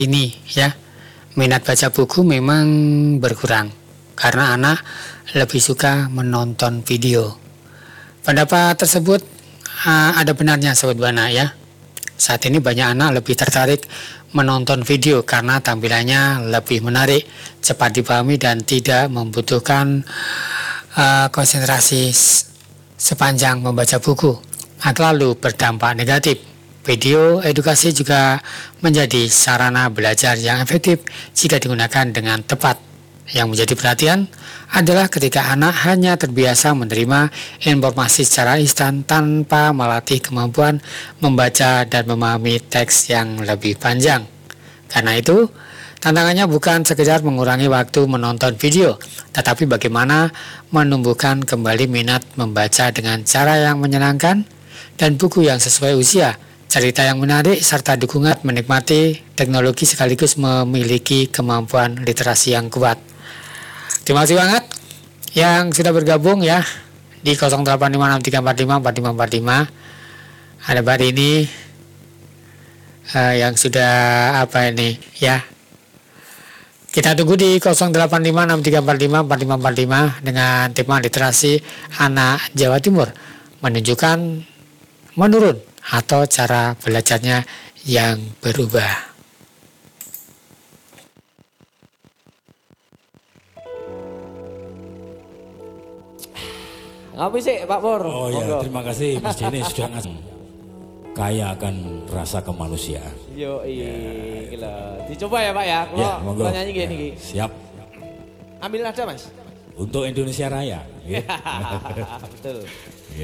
ini ya, minat baca buku memang berkurang karena anak lebih suka menonton video. Pendapat tersebut ada benarnya Sobat Buana ya. Saat ini banyak anak lebih tertarik menonton video karena tampilannya lebih menarik, cepat dipahami dan tidak membutuhkan konsentrasi sepanjang membaca buku. Lalu berdampak negatif. Video edukasi juga menjadi sarana belajar yang efektif jika digunakan dengan tepat. Yang menjadi perhatian adalah ketika anak hanya terbiasa menerima informasi secara instan tanpa melatih kemampuan membaca dan memahami teks yang lebih panjang. Karena itu, tantangannya bukan sekedar mengurangi waktu menonton video, tetapi bagaimana menumbuhkan kembali minat membaca dengan cara yang menyenangkan dan buku yang sesuai usia, cerita yang menarik, serta dukungan menikmati teknologi sekaligus memiliki kemampuan literasi yang kuat. Terima kasih banget yang sudah bergabung ya di 085634545545. Ada Mbak Rini yang sudah ya. Kita tunggu di 085634545545 dengan tema literasi anak Jawa Timur menunjukkan menurun atau cara belajarnya yang berubah. Apa sih Pak Pur? Oh ya, terima kasih Mas Dini sudah ngasih kaya akan rasa kemanusiaan. Yo gila. Dicoba ya Pak ya. Ya, monggo. Kalau nyanyi gini. Siap. Ambil nada Mas. Untuk Indonesia Raya. Betul.